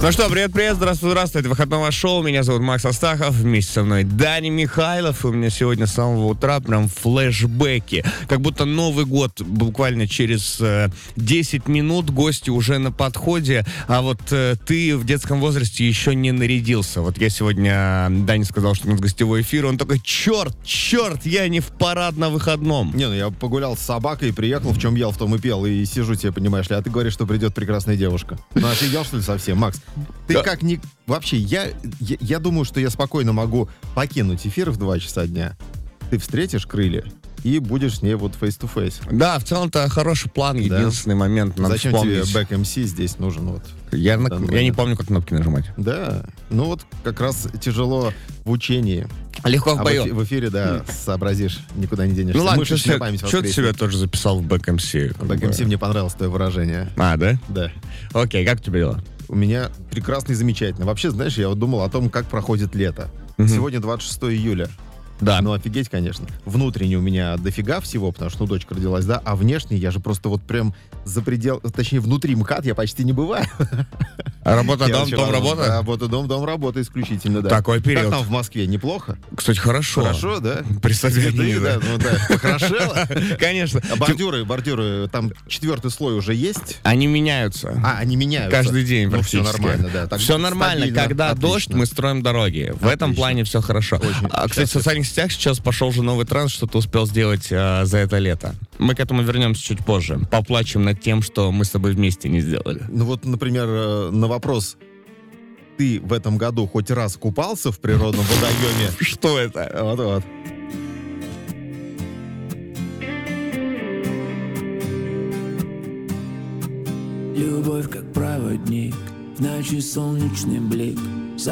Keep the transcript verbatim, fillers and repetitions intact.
Ну что, привет-привет, здравствуй, здравствуй, это выходное шоу, меня зовут Макс Астахов, вместе со мной Даня Михайлов, и у меня сегодня с самого утра прям флешбеки, как будто Новый год буквально через э, десять минут, гости уже на подходе, а вот э, ты в детском возрасте еще не нарядился. Вот я сегодня, Даня сказал, что у нас гостевой эфир, он такой, черт, черт, я не в парад на выходном. Не, ну я погулял с собакой, приехал, в чем ел, в том и пел, и сижу тебе, понимаешь ли, а ты говоришь, что придет прекрасная девушка. Ну офигел, что ли, совсем, Макс? Ты Да. как ни... Вообще, я, я, я думаю, что я спокойно могу покинуть эфир в два часа дня. Ты встретишь крылья и будешь с ней вот face-to-face. Да, в целом-то хороший план, Да. единственный момент надо Зачем вспомнить. тебе бэк-эм си здесь нужен вот? Я, на- Да, я да. не помню, как кнопки нажимать. Да, ну вот как раз тяжело в учении. Легко в А в, бою. эфи- в эфире, да, сообразишь, никуда не денешься. Ну ладно, Мышечная что память ты себя воскреснет. тоже записал в бэк-эм си? как бэк-эм си бы. мне понравилось твое выражение. А, да? Да. Окей, как у тебя дела? У меня прекрасно и замечательно. Вообще, знаешь, я вот думал о том, как проходит лето. Мгм. Сегодня двадцать шестое июля. Да. Ну, офигеть, конечно. Внутренне у меня дофига всего, потому что, ну, дочка родилась, да, а внешне я же просто вот прям за предел... Точнее, внутри МКАД я почти не бываю. А работа, Я дом, вообще дом, рано- работа? Работа, дом, дом, работа исключительно, да. Такой период. Как там в Москве? Неплохо? Кстати, хорошо. Хорошо, да? При содержании, Да, да. ну да, похорошело. Конечно. А бордюры, бордюры, там четвертый слой уже есть? Они меняются. А, они меняются. Каждый день Ну, все практически. нормально, да. Так Все нормально. стабильно, Когда отлично. дождь, мы строим дороги. В этом Отлично. плане все хорошо. Очень А, кстати, в счастлив. социальных сетях сейчас пошел же новый тренд, что ты успел сделать а, за это лето. Мы к этому вернемся чуть позже. Поплачем над тем, что мы с тобой вместе не сделали. Ну вот, например, э, на вопрос, ты в этом году хоть раз купался в природном водоеме? Что это? Вот-вот. Любовь как проводник, в ночи солнечный блик.